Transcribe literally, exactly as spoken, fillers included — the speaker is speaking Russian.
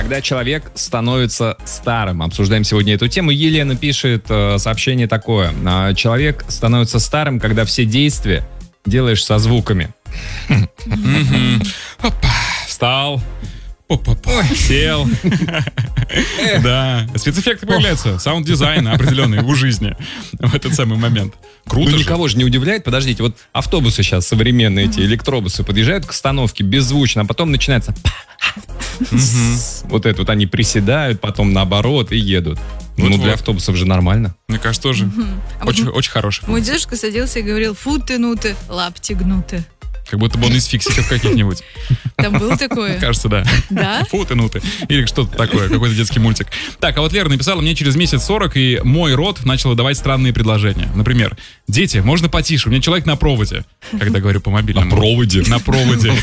Когда человек становится старым. Обсуждаем сегодня эту тему. Елена пишет э, сообщение такое. Человек становится старым, когда все действия делаешь со звуками. Встал. Опа-па, сел. Да, спецэффекты появляются, саунд-дизайн определенный в жизни в этот самый момент. Круто Ну же. никого же не удивляет. Подождите, вот автобусы сейчас современные, эти электробусы, подъезжают к остановке беззвучно, а потом начинается... Вот это вот они приседают, потом наоборот и едут. Ну, Вот-вот. для автобусов же нормально. Мне кажется, тоже А вот очень, м- очень хороший. Мой дедушка садился и говорил: фу ты, ну ты, лапти гнуты. Как будто бы он из фиксиков каких-нибудь. Там было такое? Кажется, да. Да? Фу ты, ну ты. Или что-то такое, какой-то детский мультик. Так, а вот Лера написала мне через месяц сорок, и мой рот начал давать странные предложения. Например, дети, можно потише, у меня человек на проводе. Когда говорю по мобильному. На проводе? На проводе.